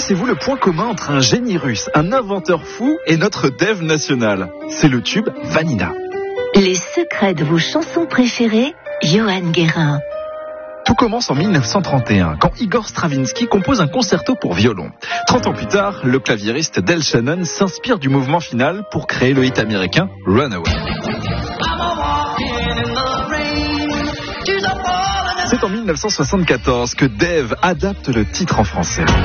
Connaissez-vous le point commun entre un génie russe, un inventeur fou et notre dev national? C'est le tube Vanina. Les secrets de vos chansons préférées, Johan Guérin. Tout commence en 1931, quand Igor Stravinsky compose un concerto pour violon. 30 ans plus tard, le claviériste Del Shannon s'inspire du mouvement final pour créer le hit américain Runaway. C'est en 1974 que Dave adapte le titre en français.